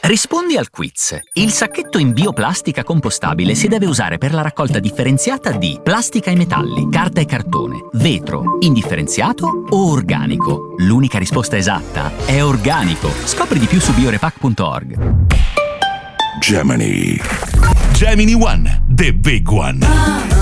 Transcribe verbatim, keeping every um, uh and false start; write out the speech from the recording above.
Rispondi al quiz. Il sacchetto in bioplastica compostabile si deve usare per la raccolta differenziata di plastica e metalli, carta e cartone, vetro, indifferenziato o organico. L'unica risposta esatta è organico. Scopri di più su biorepack punto org. Gemini. Gemini One, the big one.